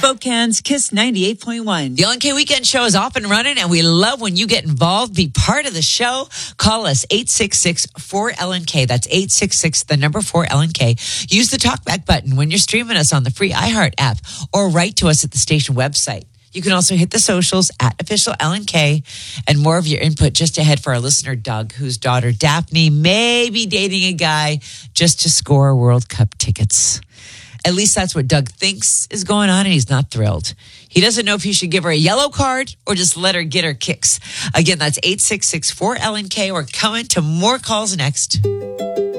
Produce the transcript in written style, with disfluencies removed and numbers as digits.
Spokane's Kiss 98.1. The LNK Weekend Show is off and running, and we love when you get involved. Be part of the show. Call us 866-4LNK. That's 866, the number 4LNK. Use the talkback button when you're streaming us on the free iHeart app, or write to us at the station website. You can also hit the socials at official LNK, and more of your input just ahead for our listener, Doug, whose daughter Daphne may be dating a guy just to score World Cup tickets. At least that's what Doug thinks is going on, and he's not thrilled. He doesn't know if he should give her a yellow card or just let her get her kicks. Again, that's 866-4LNK. We're coming to more calls next.